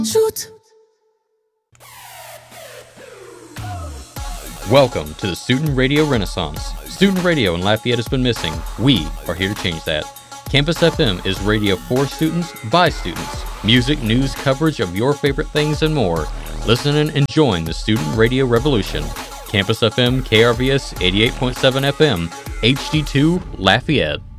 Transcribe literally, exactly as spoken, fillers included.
Shoot! Welcome to the Student Radio Renaissance. Student radio in Lafayette has been missing. We are here to change that. Campus F M is radio for students, by students. Music, news, coverage of your favorite things, and more. Listen and join the student radio revolution. Campus F M, K R V S eighty-eight point seven F M, H D two, Lafayette.